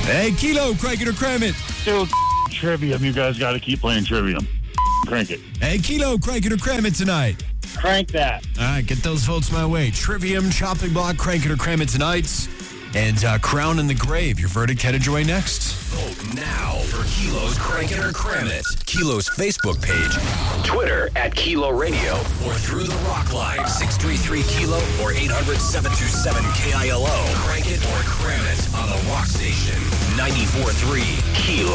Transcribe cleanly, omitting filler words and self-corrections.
Hey, Kilo, crank it or cram it. Dude, Trivium. You guys got to keep playing Trivium. Crank it. Hey, Kilo, crank it or cram it tonight. Crank that. All right, get those votes my way. Trivium, chopping block, crank it or cram it tonight. And Crown in the Grave. Your verdict headed your way next. Vote now for Kilo's Crank It or Cram It. Kilo's Facebook page, Twitter @Kilo Radio, or through the Rock Line 633-KILO or 800-727-KILO. Crank it or cram it on the Rock Station 94.3 Kilo.